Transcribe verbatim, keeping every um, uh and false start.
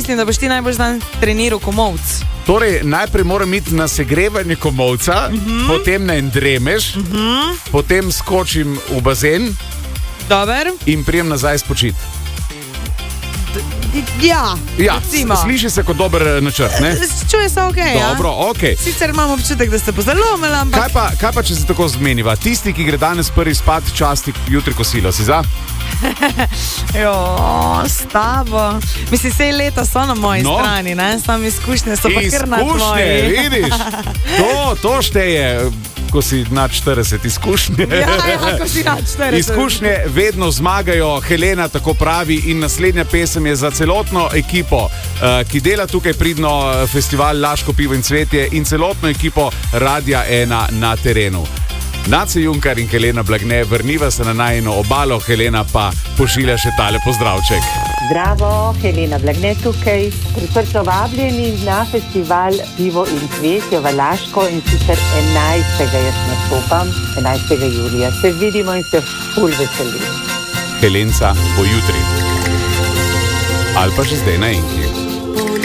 mislim, da boš ti najbolj znan treniral komovc. Torej, najprej moram iti na segrevanje komovca, uh -huh. potem na en dremež, uh -huh. potem skočim v bazen. Dober. In prijem nazaj spočiti. Ja, ja sliši se kot dober načrt, ne? Čuje se ok, Dobro, ja? ok. Sicer imam občutek, da ste pozalomili, ampak... Kaj pa, kaj pa, če se tako zmeniva? Tisti, ki gre danes prvi spat, časti jutri kosilo, si za? Jo, s tabo. Mislim, sej leta so na moji no. strani, ne? Sam izkušnje so pa kar na tvoji. Izkušnje, vidiš? To, to šteje, ko si nad štirideset, izkušnje. Ja, ja, ko si nad štirideset. Izkušnje vedno zmagajo, Helena tako pravi, in naslednja pesem je za celotno ekipo, ki dela tukaj pridno festival Laško pivo in cvetje, in celotno ekipo Radia ena na terenu. Nace Junkar in Helena Blagne, vrniva se na najino obalo, Helena pa pošilja še tale pozdravček. Zdravo, Helena Blagne tukaj. Prisrčno vabljeni na festival Pivo in cvetje v Laško, in sicer enajstega jaz nastopam, enajstega julija. Se vidimo in se ful veselim. Helenca bo jutri. Ali pa že zdaj na enki.